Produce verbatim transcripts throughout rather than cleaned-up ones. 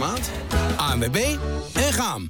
maand. A N W B en gaan.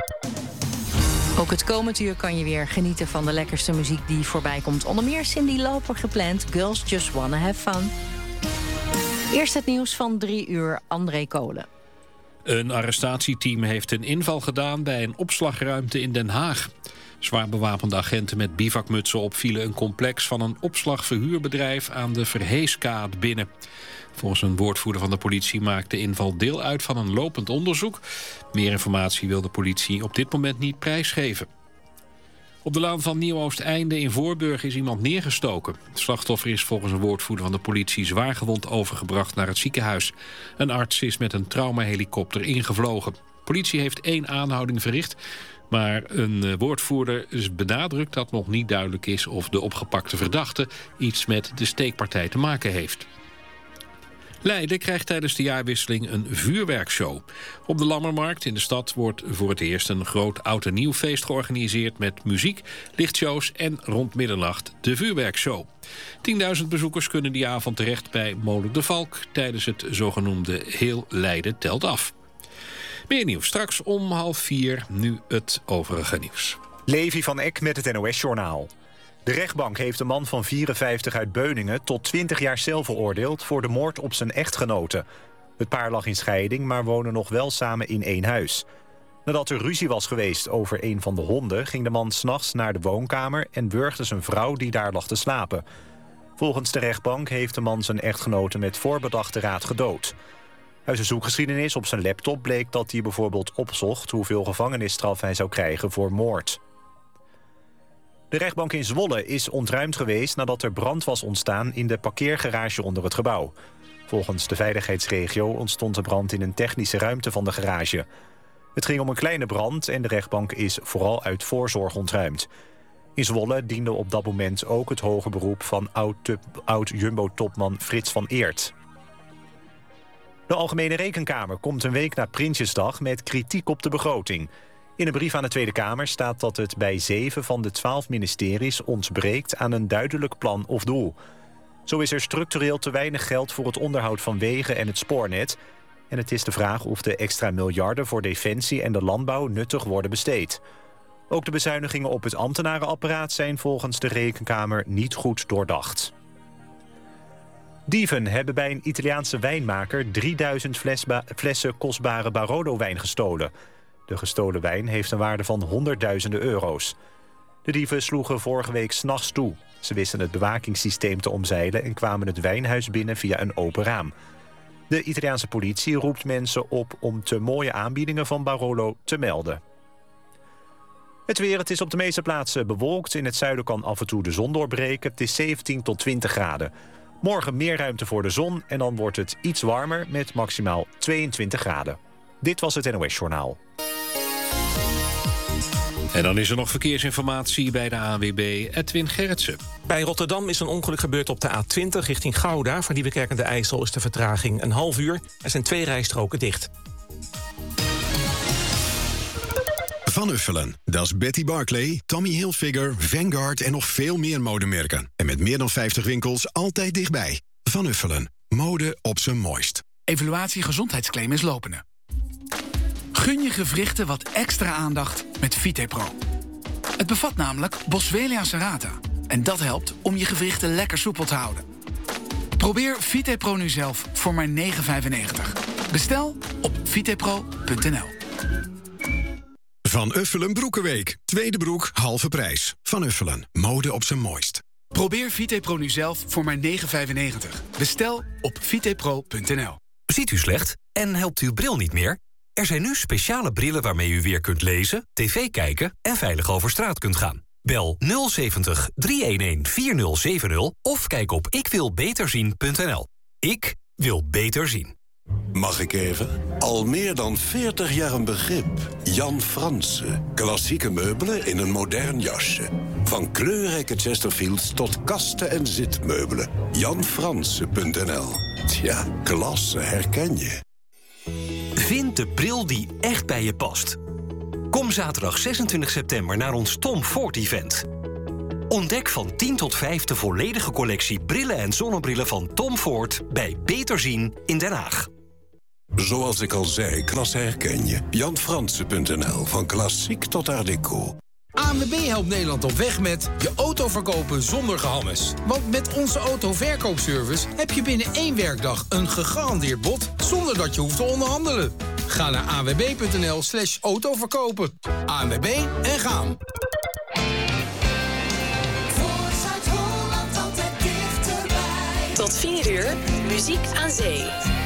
Ook het komend uur kan je weer genieten van de lekkerste muziek die voorbij komt. Onder meer Cyndi Lauper gepland, Girls Just Wanna Have Fun. Eerst het nieuws van drie uur, André Kolen. Een arrestatieteam heeft een inval gedaan bij een opslagruimte in Den Haag. Zwaar bewapende agenten met bivakmutsen op vielen een complex van een opslagverhuurbedrijf aan de Verheeskade binnen. Volgens een woordvoerder van de politie maakt de inval deel uit van een lopend onderzoek. Meer informatie wil de politie op dit moment niet prijsgeven. Op de laan van Nieuw-Oosteinde in Voorburg is iemand neergestoken. Het slachtoffer is volgens een woordvoerder van de politie zwaargewond overgebracht naar het ziekenhuis. Een arts is met een traumahelikopter ingevlogen. De politie heeft één aanhouding verricht, maar een woordvoerder benadrukt dat nog niet duidelijk is of de opgepakte verdachte iets met de steekpartij te maken heeft. Leiden krijgt tijdens de jaarwisseling een vuurwerkshow. Op de Lammermarkt in de stad wordt voor het eerst een groot oud en nieuw feest georganiseerd met muziek, lichtshows en rond middernacht de vuurwerkshow. tienduizend bezoekers kunnen die avond terecht bij Molen de Valk tijdens het zogenoemde Heel Leiden telt af. Meer nieuws straks om half vier, nu het overige nieuws. Levi van Eck met het N O S-journaal. De rechtbank heeft een man van vierenvijftig uit Beuningen tot twintig jaar cel veroordeeld voor de moord op zijn echtgenote. Het paar lag in scheiding, maar wonen nog wel samen in één huis. Nadat er ruzie was geweest over een van de honden, ging de man 's nachts naar de woonkamer en wurgde zijn vrouw die daar lag te slapen. Volgens de rechtbank heeft de man zijn echtgenote met voorbedachte raad gedood. Uit zijn zoekgeschiedenis op zijn laptop bleek dat hij bijvoorbeeld opzocht hoeveel gevangenisstraf hij zou krijgen voor moord. De rechtbank in Zwolle is ontruimd geweest nadat er brand was ontstaan in de parkeergarage onder het gebouw. Volgens de veiligheidsregio ontstond de brand in een technische ruimte van de garage. Het ging om een kleine brand en de rechtbank is vooral uit voorzorg ontruimd. In Zwolle diende op dat moment ook het hoger beroep van oud-Jumbo-topman Frits van Eert. De Algemene Rekenkamer komt een week na Prinsjesdag met kritiek op de begroting. In een brief aan de Tweede Kamer staat dat het bij zeven van de twaalf ministeries ontbreekt aan een duidelijk plan of doel. Zo is er structureel te weinig geld voor het onderhoud van wegen en het spoornet. En het is de vraag of de extra miljarden voor defensie en de landbouw nuttig worden besteed. Ook de bezuinigingen op het ambtenarenapparaat zijn volgens de Rekenkamer niet goed doordacht. Dieven hebben bij een Italiaanse wijnmaker drieduizend flesba- flessen kostbare Barolo-wijn gestolen. De gestolen wijn heeft een waarde van honderdduizenden euro's. De dieven sloegen vorige week 's nachts toe. Ze wisten het bewakingssysteem te omzeilen en kwamen het wijnhuis binnen via een open raam. De Italiaanse politie roept mensen op om te mooie aanbiedingen van Barolo te melden. Het weer, het is op de meeste plaatsen bewolkt. In het zuiden kan af en toe de zon doorbreken. Het is zeventien tot twintig graden. Morgen meer ruimte voor de zon en dan wordt het iets warmer met maximaal tweeëntwintig graden. Dit was het N O S-journaal. En dan is er nog verkeersinformatie bij de A N W B, Edwin Gerritsen. Bij Rotterdam is een ongeluk gebeurd op de A twintig richting Gouda. Voor Nieuwekerk aan de IJssel is de vertraging een half uur. Er zijn twee rijstroken dicht. Van Uffelen, dat is Betty Barclay, Tommy Hilfiger, Vanguard en nog veel meer modemerken. En met meer dan vijftig winkels altijd dichtbij. Van Uffelen, mode op zijn mooist. Evaluatie gezondheidsclaim is lopende. Gun je gewrichten wat extra aandacht met Vitepro. Het bevat namelijk Boswellia serrata. En dat helpt om je gewrichten lekker soepel te houden. Probeer Vitepro nu zelf voor maar negen vijfennegentig. Bestel op vitepro punt n l. Van Uffelen Broekenweek. Tweede broek, halve prijs. Van Uffelen, mode op zijn mooist. Probeer Vitepro nu zelf voor maar negen vijfennegentig. Bestel op vitepro punt n l. Ziet u slecht en helpt uw bril niet meer? Er zijn nu speciale brillen waarmee u weer kunt lezen, tv kijken en veilig over straat kunt gaan. Bel nul zeventig, driehonderdeenendertig, vierzig of kijk op ik wil beter zien punt n l. Ik wil beter zien. Mag ik even? Al meer dan veertig jaar een begrip. Jan Fransen. Klassieke meubelen in een modern jasje. Van kleurrijke Chesterfields tot kasten en zitmeubelen. jan fransen punt n l. Tja, klasse herken je. Vind de bril die echt bij je past. Kom zaterdag zesentwintig september naar ons Tom Ford-event. Ontdek van tien tot vijf de volledige collectie brillen en zonnebrillen van Tom Ford bij Beter Zien in Den Haag. Zoals ik al zei, klasse herken je. Jan Fransen punt n l, van klassiek tot art déco. A N W B helpt Nederland op weg met je auto verkopen zonder gehammes. Want met onze autoverkoopservice heb je binnen één werkdag een gegarandeerd bod zonder dat je hoeft te onderhandelen. Ga naar a n w b punt n l slash autoverkopen. A N W B en gaan. Voor Zuid-Holland altijd dichterbij. Tot vier uur, muziek aan zee.